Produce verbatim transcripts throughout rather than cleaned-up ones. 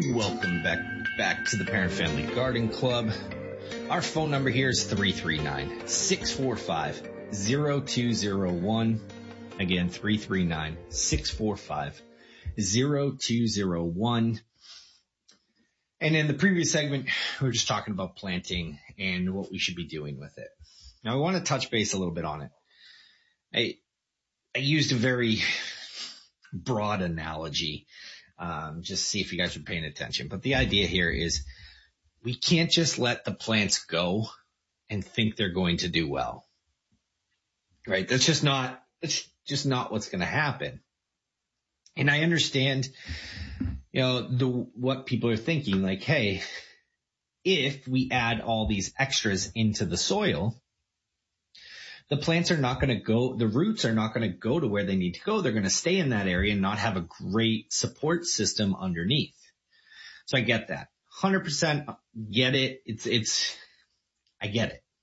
Welcome back back to the Parent Family Garden Club. Our phone number here is three three nine, six four five, zero two zero one. Again, three three nine, six four five, zero two zero one. And in the previous segment, we were just talking about planting and what we should be doing with it. Now, I want to touch base a little bit on it. I, I used a very broad analogy, um, just see if you guys are paying attention. But the idea here is we can't just let the plants go and think they're going to do well, right? That's just not, that's just not what's going to happen. And I understand, you know, the, what people are thinking, like, hey, if we add all these extras into the soil, the plants are not going to go, the roots are not going to go to where they need to go. They're going to stay in that area and not have a great support system underneath. So I get that. one hundred percent get it. It's, it's, I get it.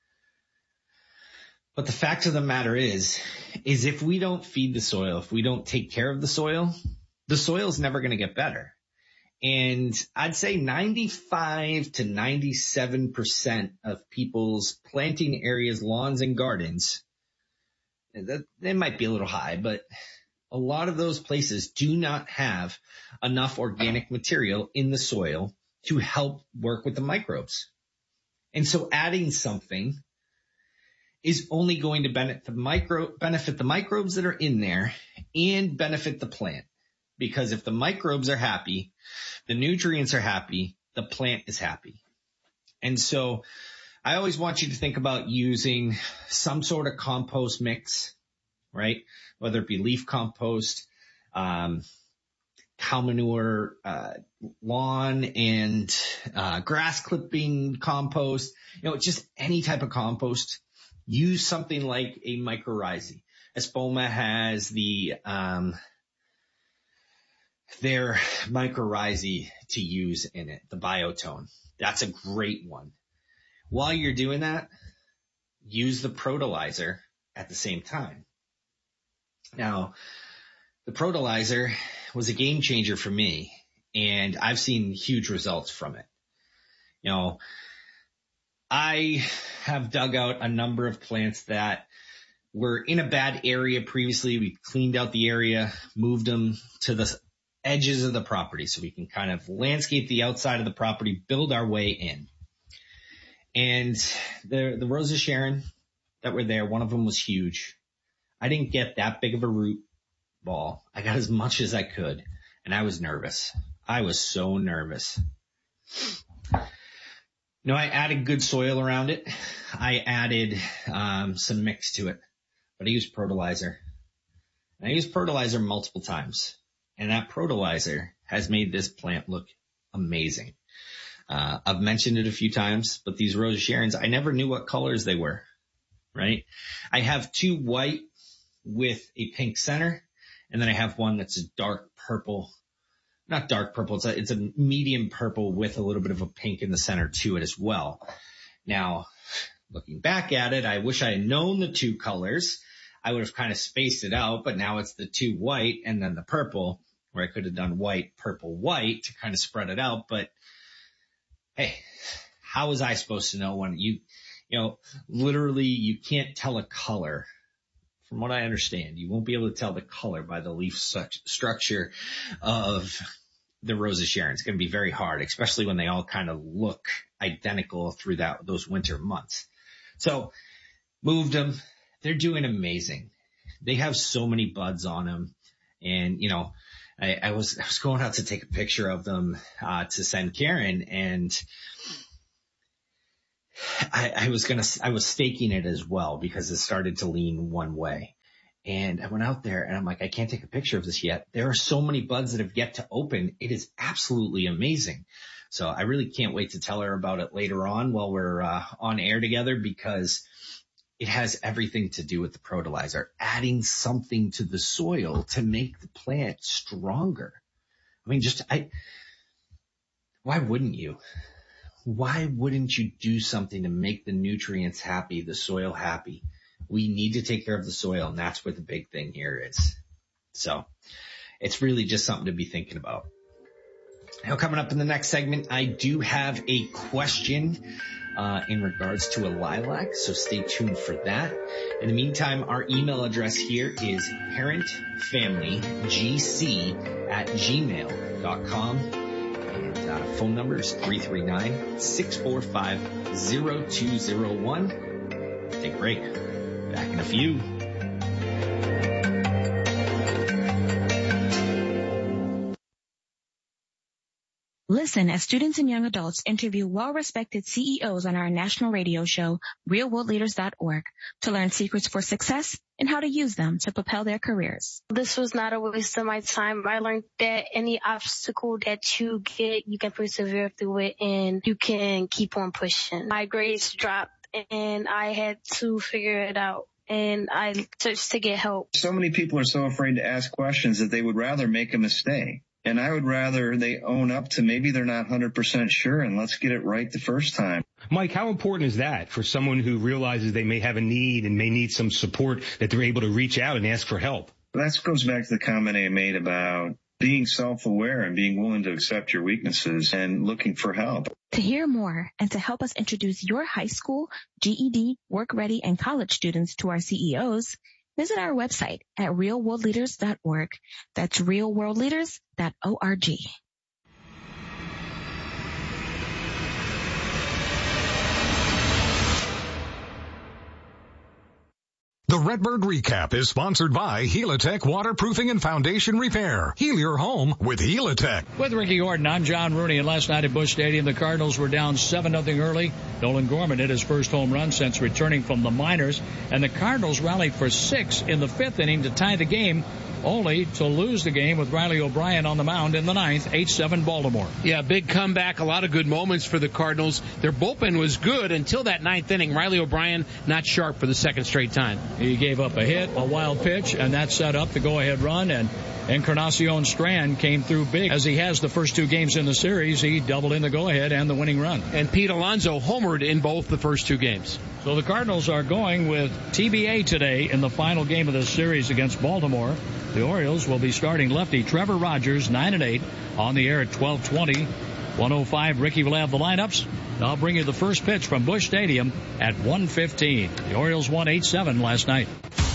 But the fact of the matter is, is if we don't feed the soil, if we don't take care of the soil, the soil is never going to get better. And I'd say ninety-five to ninety-seven percent of people's planting areas, lawns and gardens, that, they might be a little high, but a lot of those places do not have enough organic material in the soil to help work with the microbes. And so adding something is only going to benefit the micro, benefit the microbes that are in there and benefit the plant. Because if the microbes are happy, the nutrients are happy, the plant is happy. And so I always want you to think about using some sort of compost mix, right? Whether it be leaf compost, um, cow manure, uh, lawn and, uh, grass clipping compost, you know, just any type of compost. Use something like a mycorrhizae. Espoma has the, um, their mycorrhizae to use in it, the biotone. That's a great one. While you're doing that, use the Protolizer at the same time. Now, the Protolizer was a game changer for me, and I've seen huge results from it. You know, I have dug out a number of plants that were in a bad area previously. We cleaned out the area, moved them to the edges of the property so we can kind of landscape the outside of the property, build our way in. And the, the Roses Sharon that were there, one of them was huge. I didn't get that big of a root ball. I got as much as I could, and I was nervous. I was so nervous. You know, I added good soil around it. I added um, some mix to it, but I used Protolizer. And I used Protolizer multiple times. And that Protolizer has made this plant look amazing. Uh, I've mentioned it a few times, but these Roses Sharons, I never knew what colors they were, right? I have two white with a pink center, and then I have one that's a dark purple, not dark purple, it's a, it's a medium purple with a little bit of a pink in the center to it as well. Now, looking back at it, I wish I had known the two colors. I would have kind of spaced it out, but now it's the two white and then the purple, where I could have done white, purple, white to kind of spread it out. But hey, how was I supposed to know when you, you know, literally you can't tell a color. From what I understand, you won't be able to tell the color by the leaf structure of the Roses Sharon. It's going to be very hard, especially when they all kind of look identical through that, those winter months. So moved them. They're doing amazing. They have so many buds on them. And, you know, I, I was, I was going out to take a picture of them, uh, to send Karen, and I, I was going to, I was staking it as well because it started to lean one way. And I went out there and I'm like, I can't take a picture of this yet. There are so many buds that have yet to open. It is absolutely amazing. So I really can't wait to tell her about it later on while we're, uh, on air together, because it has everything to do with the Protolizer, adding something to the soil to make the plant stronger. I mean, just, I, why wouldn't you? Why wouldn't you do something to make the nutrients happy, the soil happy? We need to take care of the soil, and that's what the big thing here is. So it's really just something to be thinking about. Now, coming up in the next segment, I do have a question uh, in regards to a lilac, so stay tuned for that. In the meantime, our email address here is parentfamilygc at gmail dot com. And uh, phone number is three three nine, six four five, zero two zero one. Take a break. Back in a few. Listen as students and young adults interview well-respected C E Os on our national radio show, real world leaders dot org, to learn secrets for success and how to use them to propel their careers. This was not a waste of my time. I learned that any obstacle that you get, you can persevere through it and you can keep on pushing. My grades dropped and I had to figure it out. And I searched to get help. So many people are so afraid to ask questions that they would rather make a mistake. And I would rather they own up to maybe they're not one hundred percent sure, and let's get it right the first time. Mike, how important is that for someone who realizes they may have a need and may need some support, that they're able to reach out and ask for help? That goes back to the comment I made about being self-aware and being willing to accept your weaknesses and looking for help. To hear more and to help us introduce your high school, G E D, work ready, and college students to our C E Os, visit our website at real world leaders dot org. That's real world leaders dot org. The Redbird Recap is sponsored by Helitech Waterproofing and Foundation Repair. Heal your home with Helitech. With Ricky Gordon, I'm John Rooney, and last night at Busch Stadium, the Cardinals were down seven nothing early. Nolan Gorman hit his first home run since returning from the minors, and the Cardinals rallied for six in the fifth inning to tie the game, only to lose the game with Riley O'Brien on the mound in the ninth, eight seven Baltimore. Yeah, big comeback, a lot of good moments for the Cardinals. Their bullpen was good until that ninth inning. Riley O'Brien not sharp for the second straight time. He gave up a hit, a wild pitch, and that set up the go-ahead run, and Encarnacion Strand came through big. As he has the first two games in the series, he doubled in the go-ahead and the winning run. And Pete Alonso homered in both the first two games. So the Cardinals are going with T B A today in the final game of this series against Baltimore. The Orioles will be starting lefty Trevor Rogers, nine and eight, on the air at twelve twenty. one oh five, Ricky will have the lineups. I'll bring you the first pitch from Busch Stadium at one fifteen. The Orioles won eight seven last night.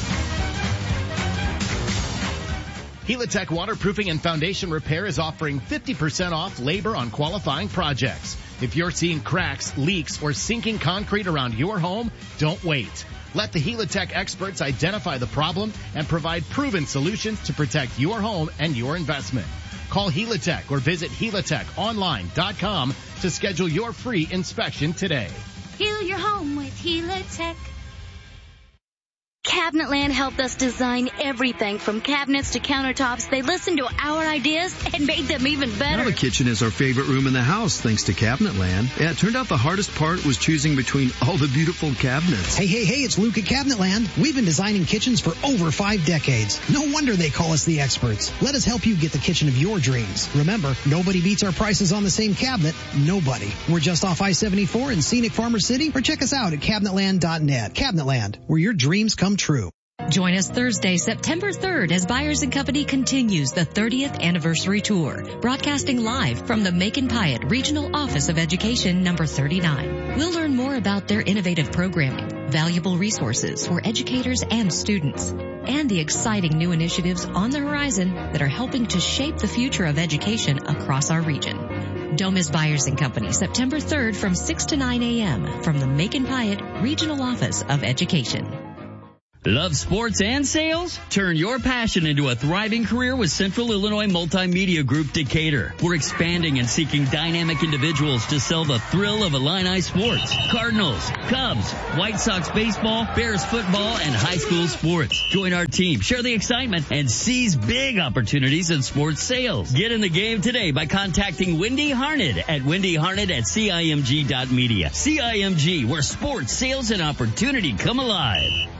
Helitech Waterproofing and Foundation Repair is offering fifty percent off labor on qualifying projects. If you're seeing cracks, leaks, or sinking concrete around your home, don't wait. Let the Helitech experts identify the problem and provide proven solutions to protect your home and your investment. Call Helitech or visit helitech online dot com to schedule your free inspection today. Heal your home with Helitech. Cabinetland helped us design everything from cabinets to countertops. They listened to our ideas and made them even better. Now the kitchen is our favorite room in the house, thanks to Cabinetland. Yeah, it turned out the hardest part was choosing between all the beautiful cabinets. Hey, hey, hey, it's Luke at Cabinetland. We've been designing kitchens for over five decades. No wonder they call us the experts. Let us help you get the kitchen of your dreams. Remember, nobody beats our prices on the same cabinet. Nobody. We're just off I seventy-four in scenic Farmer City, or check us out at cabinetland dot net. Cabinetland, where your dreams come true. Join us Thursday, September third, as Byers and Company continues the thirtieth anniversary tour, broadcasting live from the Macon Pyatt Regional Office of Education number thirty-nine. We'll learn more about their innovative programming, valuable resources for educators and students, and the exciting new initiatives on the horizon that are helping to shape the future of education across our region. Don't miss Byers and Company, September third from six to nine a.m. from the Macon Pyatt Regional Office of Education. Love sports and sales? Turn your passion into a thriving career with Central Illinois Multimedia Group Decatur. We're expanding and seeking dynamic individuals to sell the thrill of Illini sports. Cardinals, Cubs, White Sox baseball, Bears football, and high school sports. Join our team, share the excitement, and seize big opportunities in sports sales. Get in the game today by contacting Wendy Harned at wendy harned at C I M G dot media. C I M G, where sports, sales, and opportunity come alive.